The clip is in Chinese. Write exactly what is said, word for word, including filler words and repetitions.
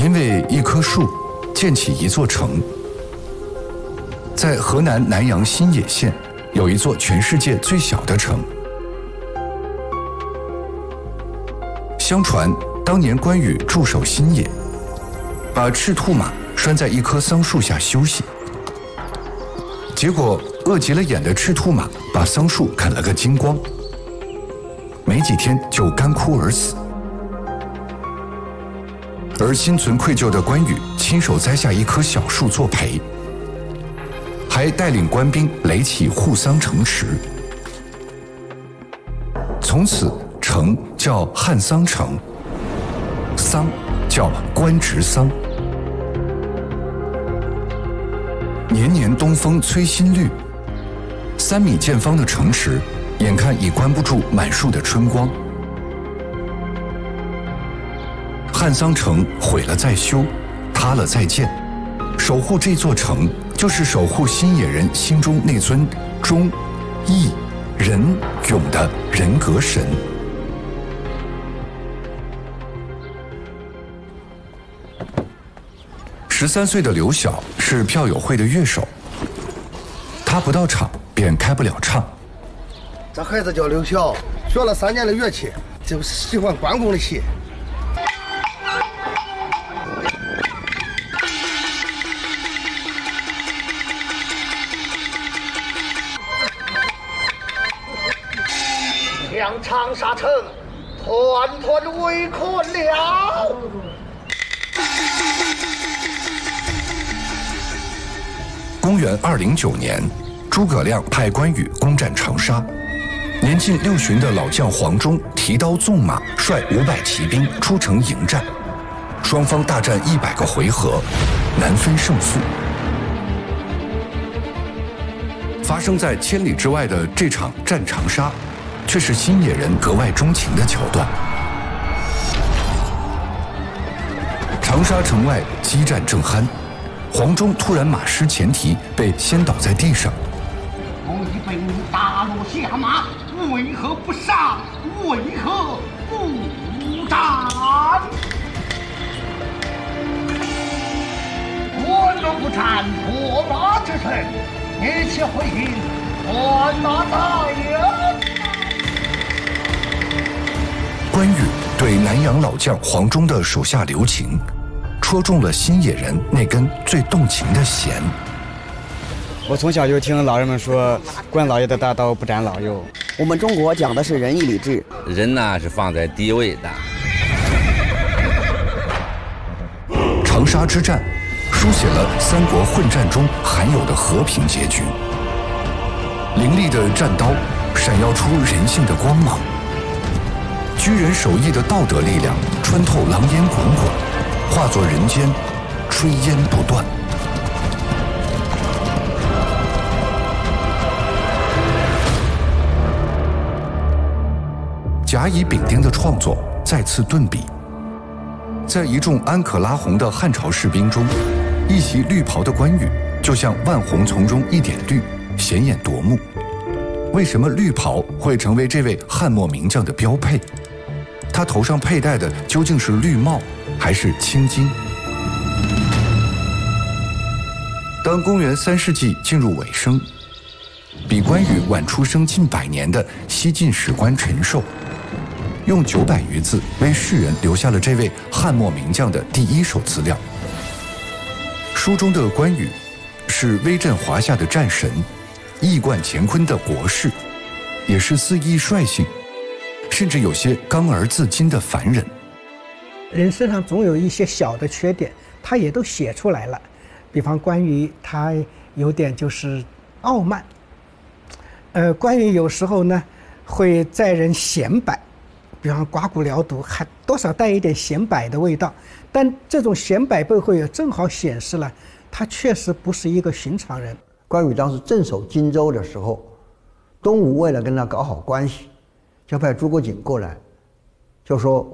因为一棵树建起一座城。在河南南阳新野县有一座全世界最小的城。相传当年关羽驻守新野，把赤兔马拴在一棵桑树下休息，结果饿急了眼的赤兔马把桑树啃了个精光，没几天就干枯而死。而心存愧疚的关羽亲手栽下一棵小树作陪，还带领官兵垒起护桑城池，从此城叫汉桑城，桑叫官职桑。年年东风催新绿，三米见方的城池，眼看已关不住满树的春光。汉桑城毁了再修，塌了再建，守护这座城，就是守护新野人心中那尊忠、义、仁、勇的人格神。十三岁的刘晓是票友会的乐手，他不到场便开不了唱。 这孩子叫刘晓，学了三年的乐器，就是喜欢关公的戏。 将长沙城团团围困了。 公元二零九年，诸葛亮派关羽攻占长沙，年近六旬的老将黄忠提刀纵马，率五百骑兵出城迎战，双方大战一百个回合，难分胜负。发生在千里之外的这场战长沙，却是新野人格外钟情的桥段。长沙城外激战正酣，黄忠突然马失前蹄，被掀倒在地上。 我已被你打落下马，为何不杀？为何不战？我若不战，破马之臣，一切回应还马大人。 关羽对南阳老将黄忠的手下留情，戳中了新野人那根最动情的弦。 我从小就听老人们说，关老爷的大刀不斩老幼。 我们中国讲的是仁义礼智， 人呢是放在第一位的。 长沙之战，书写了三国混战中罕有的和平结局。凌厉的战刀闪耀出人性的光芒，居人守义的道德力量穿透狼烟滚滚，化作人间炊烟不断。甲乙丙丁的创作再次顿笔，在一众安可拉红的汉朝士兵中，一袭绿袍的关羽就像万红丛中一点绿，显眼夺目。为什么绿袍会成为这位汉末名将的标配？他头上佩戴的究竟是绿帽还是青巾？当公元三世纪进入尾声，比关羽晚出生近百年的西晋史官陈寿，用九百余字为世人留下了这位汉末名将的第一手资料。书中的关羽是威震华夏的战神，一冠乾坤的国士，也是肆意率性，甚至有些刚而自矜的凡人。 人身上总有一些小的缺点，他也都写出来了。比方关羽，他有点就是傲慢。呃，关羽有时候呢会载人显摆，比方刮骨疗毒，还多少带一点显摆的味道。但这种显摆背后也正好显示了他确实不是一个寻常人。 关羽当时镇守荆州的时候，东吴为了跟他搞好关系，就派朱国瑾过来，就说